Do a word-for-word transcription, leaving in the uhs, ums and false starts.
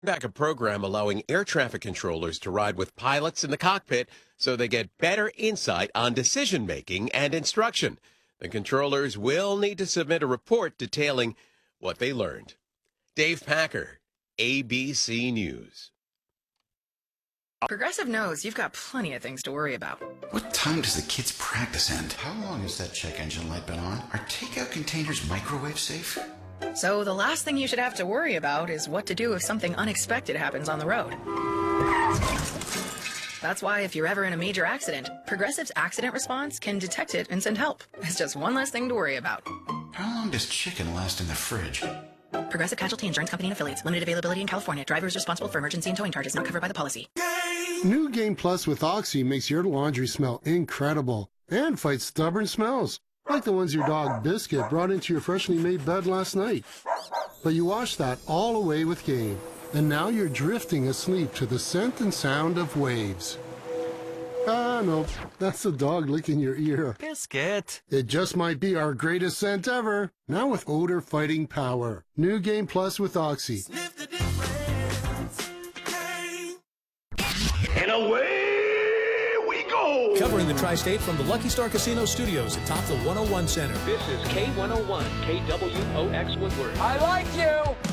Back a program allowing air traffic controllers to ride with pilots in the cockpit so they get better insight on decision making and instruction. The controllers will need to submit a report detailing what they learned. Dave Packer, A B C News. Progressive knows you've got plenty of things to worry about. What time does the kids' practice end? How long has that check engine light been on? Are takeout containers microwave safe? So the last thing you should have to worry about is what to do if something unexpected happens on the road. That's why if you're ever in a major accident, Progressive's accident response can detect it and send help. It's just one less thing to worry about. How long does chicken last in the fridge? Progressive Casualty Insurance Company and Affiliates. Limited availability in California. Driver is responsible for emergency and towing charges not covered by the policy. New Game Plus with Oxy makes your laundry smell incredible and fights stubborn smells, like the ones your dog Biscuit brought into your freshly made bed last night. But you washed that all away with Game, and now you're drifting asleep to the scent and sound of waves. Ah, no, that's the dog licking your ear. Biscuit. It just might be our greatest scent ever, now with odor-fighting power. New Game Plus with Oxy. Sniff the difference. Hey. And away we go! Covering the Tri-State from the Lucky Star Casino Studios atop the one oh one Center. This is K one oh one, K W O X Woodward. I like you!